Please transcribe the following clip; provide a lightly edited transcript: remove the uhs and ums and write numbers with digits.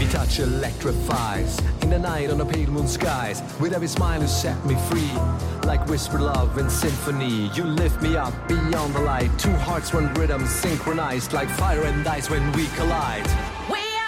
touch electrifies. In the night on the pale moon skies, with every smile you set me free. Like whispered love in symphony, you lift me up beyond the light. Two hearts, one rhythm synchronized, like fire and ice when we collide.